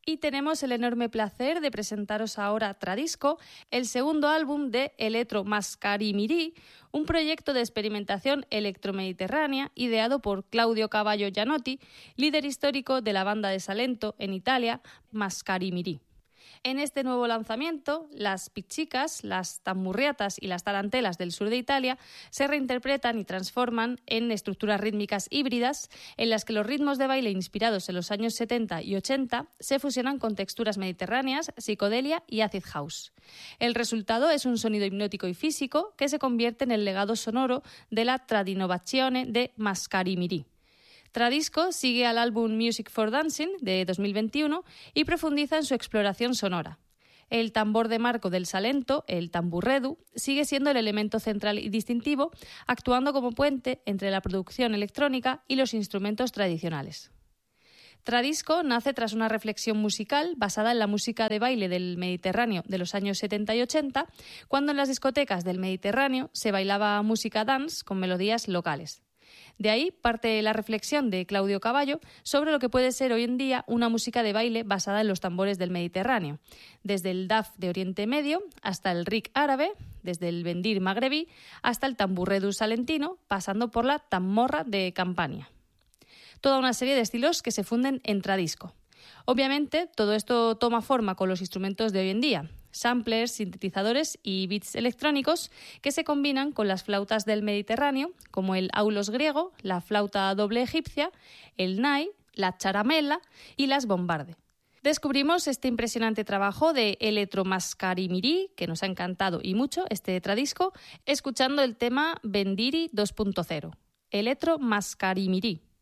Y tenemos el enorme placer de presentaros ahora Tradisco, el segundo álbum de Eletro Mascarimiri, un proyecto de experimentación electromediterránea ideado por Claudio Cavallo Gianotti, líder histórico de la banda de Salento en Italia, Mascarimiri. En este nuevo lanzamiento, las pizzicas, las tamburriatas y las tarantelas del sur de Italia se reinterpretan y transforman en estructuras rítmicas híbridas en las que los ritmos de baile inspirados en los años 70 y 80 se fusionan con texturas mediterráneas, psicodelia y acid house. El resultado es un sonido hipnótico y físico que se convierte en el legado sonoro de la Tradinovazione de Mascarimiri. Tradisco sigue al álbum Music for Dancing de 2021 y profundiza en su exploración sonora. El tambor de marco del Salento, el tamburredu, sigue siendo el elemento central y distintivo, actuando como puente entre la producción electrónica y los instrumentos tradicionales. Tradisco nace tras una reflexión musical basada en la música de baile del Mediterráneo de los años 70 y 80, cuando en las discotecas del Mediterráneo se bailaba música dance con melodías locales. De ahí parte la reflexión de Claudio Cavallo sobre lo que puede ser hoy en día una música de baile basada en los tambores del Mediterráneo, desde el daf de Oriente Medio hasta el rik árabe, desde el bendir magrebí hasta el tamburredu salentino, pasando por la tamorra de Campania. Toda una serie de estilos que se funden en Tradisco. Obviamente, todo esto toma forma con los instrumentos de hoy en día, samplers, sintetizadores y beats electrónicos que se combinan con las flautas del Mediterráneo, como el aulos griego, la flauta doble egipcia, el nai, la charamela y las bombarde. Descubrimos este impresionante trabajo de Eletro Mascarimiri, que nos ha encantado y mucho, este Tradisco, escuchando el tema Bendiri 2.0, Eletro Mascarimiri.